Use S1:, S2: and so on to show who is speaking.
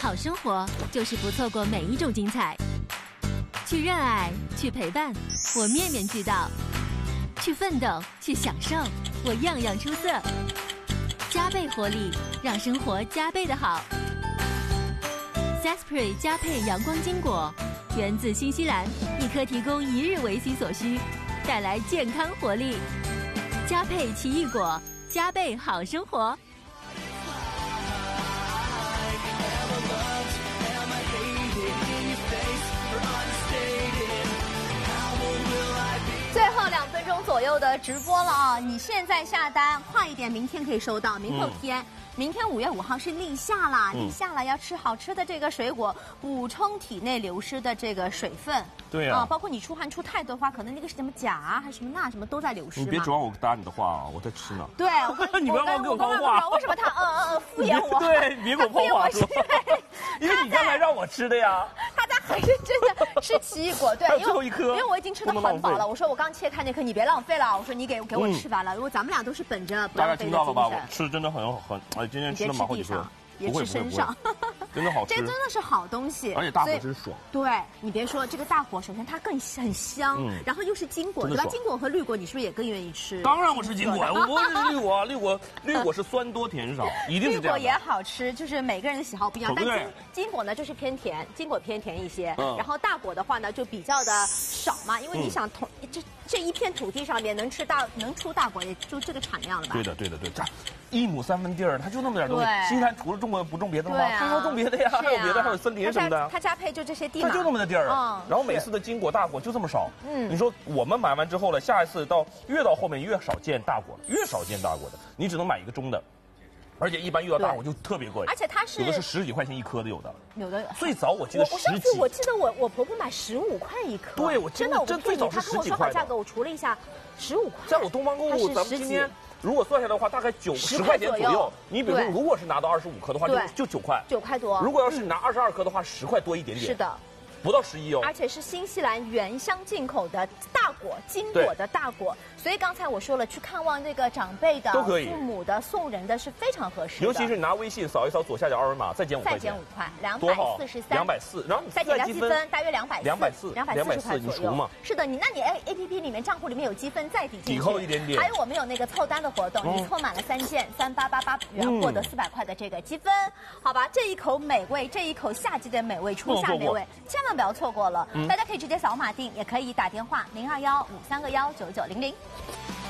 S1: 好生活就是不错过每一种精彩。去热爱，去陪伴，我面面俱到；去奋斗，去享受，我样样出色。加倍活力，让生活加倍的好。Zespri 加配阳光金果，源自新西兰，一颗提供1日维 C 所需，带来健康活力。加配奇异果，加倍好生活。
S2: 最后2分钟左右的直播了啊！你现在下单快一点，明天可以收到，明后天。明天5月5号是立夏啦，立夏了要吃好吃的这个水果，补充体内流失的这个水分。
S3: 对呀，
S2: 包括你出汗出太多的话，可能那个什么钾啊，还是什么钠什么都在流失嘛。
S3: 你别指望我搭你的话啊，我在吃呢。
S2: 对，
S3: 你不要给我抛话。
S2: 为什么他敷衍我？
S3: 对，别给我抛话说。因为你刚才让我吃的呀。
S2: 他家很认真的吃奇异果，对，
S3: 最后一颗，
S2: 因为我已经吃得很饱了。我说我刚切开那颗，你别浪费了。我说你给我吃完了。如果咱们俩都是本着不浪费的精神。大家听到了吧？我
S3: 吃真的今天吃了蛮好几颗。
S2: 别吃身上，
S3: 真的好吃，
S2: 这真的是好东西，
S3: 而且大果真爽。
S2: 对你别说这个大果，首先它很香，然后又是金果，对吧？金果和绿果，你是不是也更愿意吃？
S3: 当然我吃金果，我是绿果，绿果是酸多甜少，一定是这样。
S2: 绿果也好吃，就是每个人的喜好不一样，但金果呢就是偏甜，金果偏甜一些，然后大果的话呢就比较的少嘛，因为你想这一片土地上面能出大果，也就这个产量了吧？
S3: 对的，这1亩3分地儿，它就那么点东西。新西兰除了种不种别的吗？还要种别的呀，还有别的，还有森林什么的。
S2: 它家配就这些地嘛，
S3: 它就那么的地儿。然后每次的金果大果就这么少。你说我们买完之后了，下一次越到后面越少见大果的，你只能买一个中的。而且一般遇到大果就特别贵，
S2: 而且它是
S3: 有的是10几块钱一颗的，有的最早我记得10几。
S2: 我记得我婆婆买15块一颗。
S3: 对，我真的最早是10几块的。
S2: 她跟我说好价格，我除了一下，15块。
S3: 在我东方购物，咱们今天如果算下来的话，大概10块钱左右。你比如说，如果是拿到25颗的话，就9块
S2: ，9块多。
S3: 如果要是拿22颗的话，10块多一点点。
S2: 是的。
S3: 不到11哦，
S2: 而且是新西兰原乡进口的大果，金果的大果，所以刚才我说了，去看望这个长辈的、父母的、送人的是非常合适的。
S3: 尤其是你拿微信扫一扫左下角二维码，再减5块钱，
S2: 再减5块，243，240，
S3: 然后
S2: 再减积分，大约240，240
S3: 你除嘛？
S2: 是的，你APP 里面账户里面有积分再抵进去，
S3: 抵扣一点点。
S2: 还有我们有那个凑单的活动，你凑满了3件，3888元获得400块的这个积分，好吧？这一口美味，这一口夏季的美味，初夏美味，千万不要错过了，大家可以直接扫码订，也可以打电话021-531-9900。